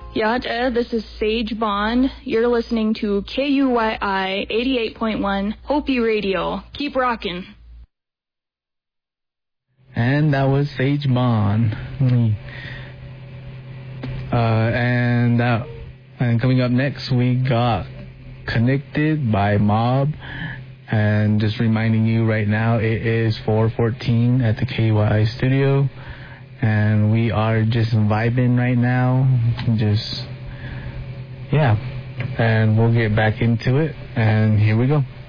Yaja, this is Sage Bond. You're listening to KUYI 88.1 Hopi Radio. Keep rocking. And that was Sage Bond. And coming up next, we got Connected by Mob. And just reminding you right now, it is 4:14 at the KUYI studio. And we are just vibing right now. And we'll get back into it. And here we go.